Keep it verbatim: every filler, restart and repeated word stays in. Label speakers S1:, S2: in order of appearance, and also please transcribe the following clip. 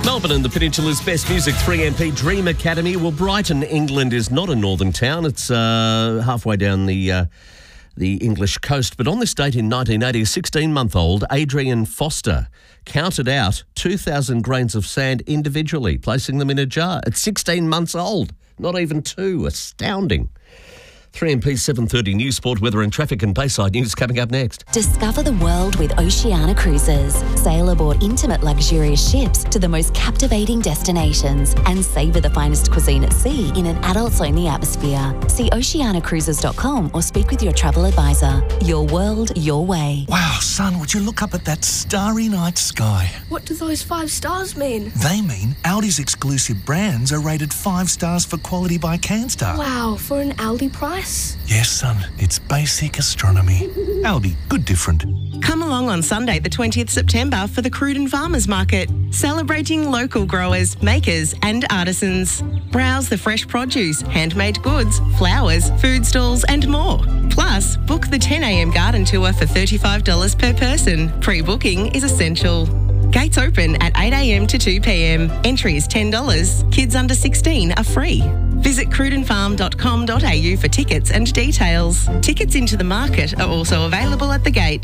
S1: Melbourne and the Peninsula's best music, three M P Dream Academy. Well, Brighton, England is not a northern town. It's uh, halfway down the uh, the English coast. But on this date in nineteen eighty, a sixteen-month-old Adrian Foster counted out two thousand grains of sand individually, placing them in a jar at sixteen months old. Not even two. Astounding. three M P seven thirty News, Sport, Weather and Traffic and Bayside News coming up next.
S2: Discover the world with Oceania Cruises. Sail aboard intimate luxurious ships to the most captivating destinations and savour the finest cuisine at sea in an adults-only atmosphere. See oceania cruises dot com or speak with your travel advisor. Your world, your way.
S3: Wow, son, would you look up at that starry night sky?
S4: What do those five stars mean?
S3: They mean Audi's exclusive brands are rated five stars for quality by CanStar.
S4: Wow, for an Audi price?
S3: Yes, son, it's basic astronomy. Audi, good different.
S5: Come along on Sunday the twentieth September for the Cruden Farmers Market, celebrating local growers, makers and artisans. Browse the fresh produce, handmade goods, flowers, food stalls and more. Plus, book the ten a m garden tour for thirty-five dollars per person. Pre-booking is essential. Gates open at eight a m to two p m. Entry is ten dollars. Kids under sixteen are free. Visit cruden farm dot com dot a u for tickets and details. Tickets into the market are also available at the gate.